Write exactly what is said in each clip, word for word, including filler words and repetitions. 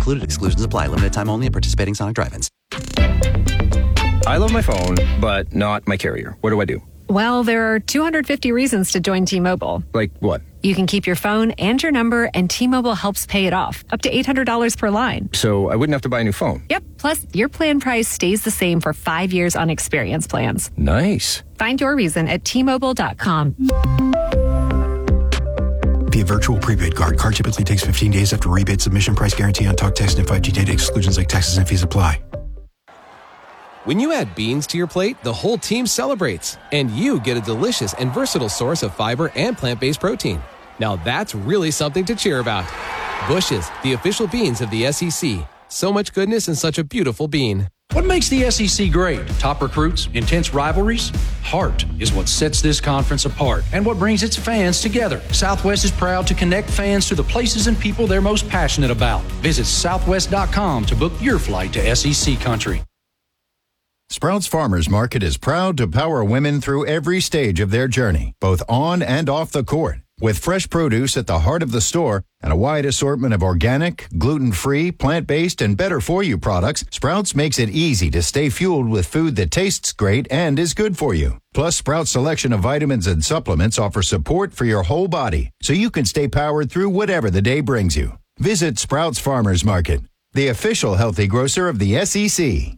included. Exclusions apply. Limited time only at participating Sonic drive-ins. I love my phone, but not my carrier. What do I do? Well, there are two hundred fifty reasons to join T-Mobile. Like what? You can keep your phone and your number, and T-Mobile helps pay it off, up to eight hundred dollars per line. So I wouldn't have to buy a new phone? Yep. Plus, your plan price stays the same for five years on experience plans. Nice. Find your reason at T Mobile dot com. Via virtual prepaid card. Card typically takes fifteen days after rebate submission. Price guarantee on talk, text, and five G data. Exclusions like taxes and fees apply. When you add beans to your plate, the whole team celebrates. And you get a delicious and versatile source of fiber and plant-based protein. Now that's really something to cheer about. Bush's, the official beans of the S E C. So much goodness in such a beautiful bean. What makes the S E C great? Top recruits, intense rivalries? Heart is what sets this conference apart and what brings its fans together. Southwest is proud to connect fans to the places and people they're most passionate about. Visit southwest dot com to book your flight to S E C country. Sprouts Farmers Market is proud to power women through every stage of their journey, both on and off the court. With fresh produce at the heart of the store and a wide assortment of organic, gluten-free, plant-based, and better-for-you products, Sprouts makes it easy to stay fueled with food that tastes great and is good for you. Plus, Sprouts' selection of vitamins and supplements offer support for your whole body, so you can stay powered through whatever the day brings you. Visit Sprouts Farmers Market, the official healthy grocer of the S E C.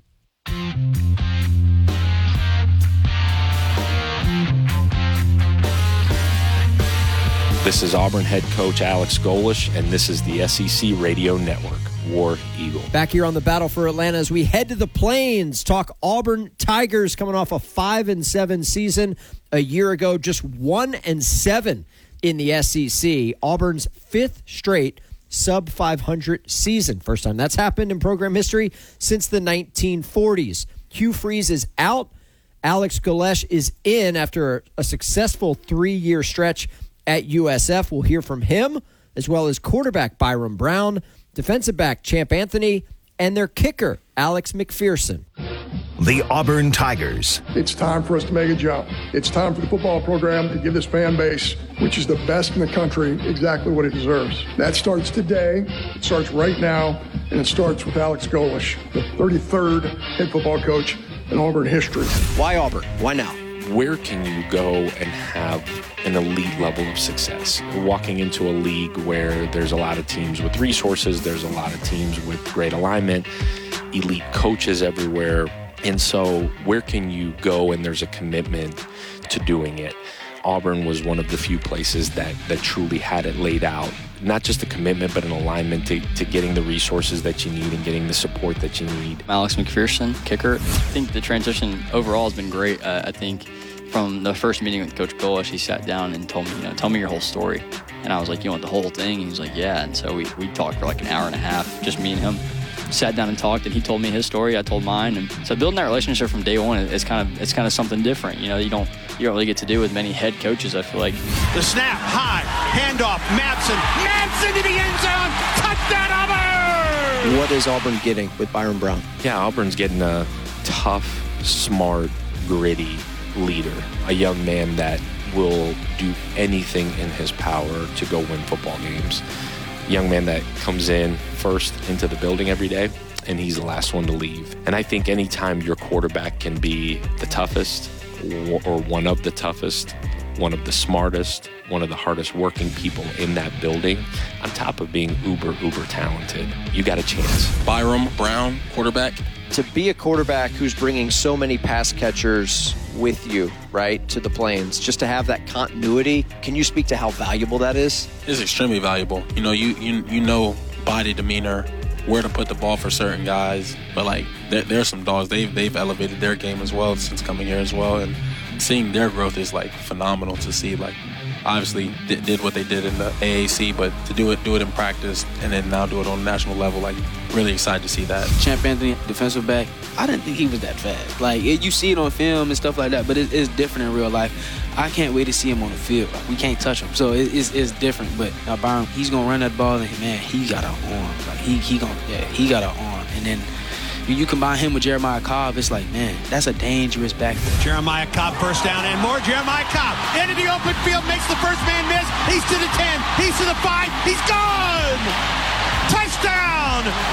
This is Auburn head coach Alex Golesh, and this is the S E C Radio Network, War Eagle. Back here on the Battle for Atlanta as we head to the Plains, talk Auburn Tigers coming off a five and seven season a year ago, just one and seven in the S E C. Auburn's fifth straight sub five hundred season. First time that's happened in program history since the nineteen forties. Hugh Freeze is out. Alex Golesh is in after a successful three-year stretch at U S F. We'll hear from him, as well as quarterback Byron Brown, defensive back Champ Anthony, and their kicker, Alex McPherson. The Auburn Tigers. It's time for us to make a jump. It's time for the football program to give this fan base, which is the best in the country, exactly what it deserves. That starts today, it starts right now, and it starts with Alex Golesh, the thirty-third head football coach in Auburn history. Why Auburn? Why now? Where can you go and have an elite level of success? Walking into a league where there's a lot of teams with resources, there's a lot of teams with great alignment, elite coaches everywhere. And so where can you go and there's a commitment to doing it? Auburn was one of the few places that, that truly had it laid out. Not just a commitment, but an alignment to, to getting the resources that you need and getting the support that you need. Alex McPherson, kicker. I think the transition overall has been great. Uh, I think from the first meeting with Coach Golesh, he sat down and told me, you know, tell me your whole story. And I was like, you want the whole thing? And he was like, yeah. And so we, we talked for like an hour and a half, just me and him. Sat down and talked, and he told me his story. I told mine, and so building that relationship from day one is kind of it's kind of something different. You know, you don't you don't really get to do with many head coaches. I feel like the snap, high handoff, Madsen, Madsen to the end zone, touchdown Auburn! What is Auburn getting with Byron Brown? Yeah, Auburn's getting a tough, smart, gritty leader, a young man that will do anything in his power to go win football games. Young man that comes in first into the building every day, and he's the last one to leave. And I think anytime your quarterback can be the toughest or one of the toughest, one of the smartest, one of the hardest working people in that building, on top of being uber, uber talented, you got a chance. Byron Brown, quarterback. To be a quarterback who's bringing so many pass catchers with you, right, to the Plains, just to have that continuity, can you speak to how valuable that is? It's extremely valuable. You know, you you, you know body demeanor, where to put the ball for certain guys, but like there, there's some dogs, they've, they've elevated their game as well since coming here as well, and seeing their growth is like phenomenal to see. Like obviously did, did what they did in the A A C, but to do it do it in practice and then now do it on a national level, like really excited to see that. Champ Anthony, defensive back, I didn't think he was that fast. Like it, you see it on film and stuff like that, but it, it's different in real life. I can't wait to see him on the field. Like, we can't touch him, so it, it's, it's different. But now Byron, he's gonna run that ball, and man, he got an arm. Like he he gonna yeah, he got an arm, and then. You combine him with Jeremiah Cobb, it's like, man, that's a dangerous backfield. Jeremiah Cobb first down and more. Jeremiah Cobb into the open field, makes the first man miss. He's to the ten, he's to the five, he's gone! Touchdown!